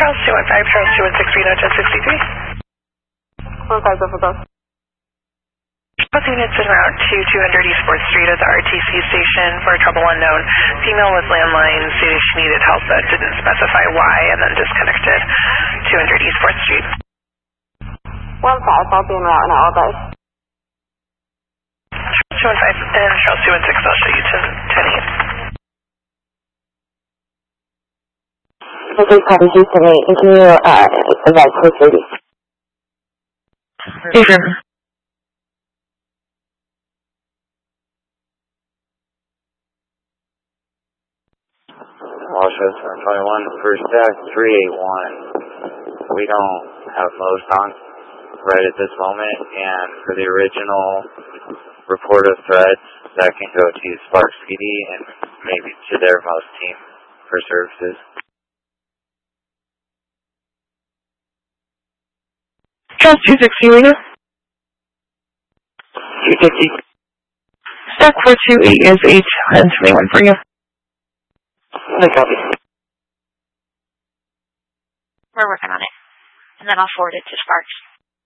Charles 215, Charles 216, Reno 1063. 15 for both. Both units en route to 200 East 4th Street at the RTC station for trouble unknown. Female with landline stated she needed help but didn't specify why and then disconnected. 200 East 4th Street. 15, I'll be en route now, all day. Charles 215 and Charles 216, I'll show you to 10-8. Okay, copy Houston 8. And can you advise 430? Adrian. Washington 21, first stack 381. We don't have most on right at this moment, and for the original report of threats, that can go to Sparks PD and maybe to their most team for services. Charles 260, Reno. 250. Stack 428 is 821 for you. No copy. We're working on it. And then I'll forward it to Sparks.